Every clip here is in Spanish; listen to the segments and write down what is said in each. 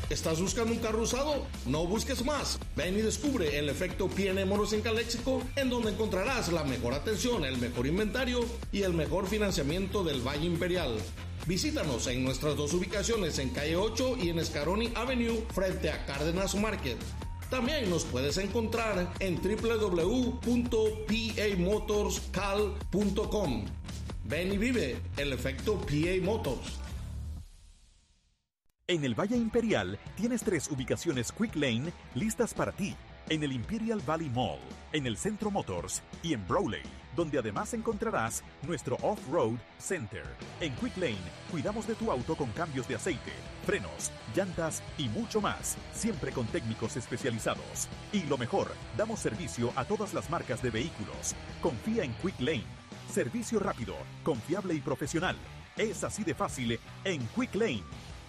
¿Estás buscando un carro usado? No busques más. Ven y descubre el efecto P&M Motors en Calexico, en donde encontrarás la mejor atención, el mejor inventario y el mejor financiamiento del Valle Imperial. Visítanos en nuestras dos ubicaciones en Calle 8 y en Scaroni Avenue frente a Cárdenas Market. También nos puedes encontrar en www.pamotorscal.com. Ven y vive el efecto PA Motors. En el Valle Imperial tienes 3 ubicaciones Quick Lane listas para ti. En el Imperial Valley Mall, en el Centro Motors y en Brawley, donde además encontrarás nuestro Off-Road Center. En Quick Lane cuidamos de tu auto con cambios de aceite, frenos, llantas y mucho más, siempre con técnicos especializados. Y lo mejor, damos servicio a todas las marcas de vehículos. Confía en Quick Lane. Servicio rápido, confiable y profesional. Es así de fácil en Quick Lane.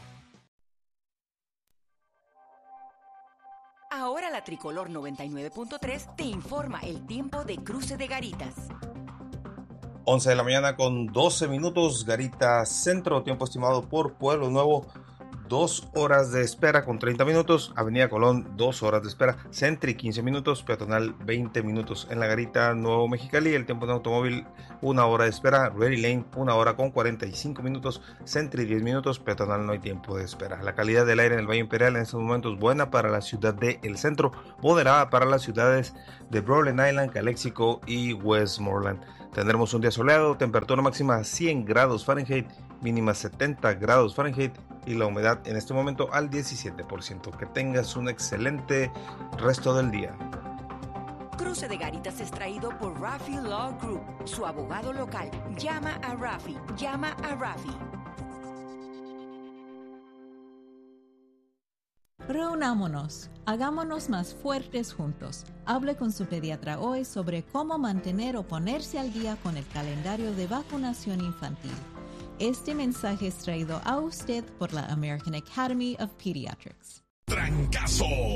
Ahora la Tricolor 99.3 te informa el tiempo de Cruce de Garitas. 11 de la mañana con 12 minutos, Garitas Centro, tiempo estimado por Pueblo Nuevo, 2 horas de espera con 30 minutos, Avenida Colón 2 horas de espera, Sentry 15 minutos, Peatonal 20 minutos. En la Garita Nuevo Mexicali, el tiempo de automóvil 1 hora de espera, Ready Lane 1 hora con 45 minutos, Sentry 10 minutos, Peatonal no hay tiempo de espera. La calidad del aire en el Valle Imperial en estos momentos buena para la ciudad de El Centro, moderada para las ciudades de Brawling Island, Calexico y Westmoreland. Tendremos un día soleado, temperatura máxima 100 grados Fahrenheit, mínima 70 grados Fahrenheit y la humedad en este momento al 17%. Que tengas un excelente resto del día. Cruce de Garitas es traído por Rafi Law Group, su abogado local. Llama a Rafi, llama a Rafi. Reunámonos, hagámonos más fuertes juntos. Hable con su pediatra hoy sobre cómo mantener o ponerse al día con el calendario de vacunación infantil. Este mensaje es traído a usted por la American Academy of Pediatrics. Trancazo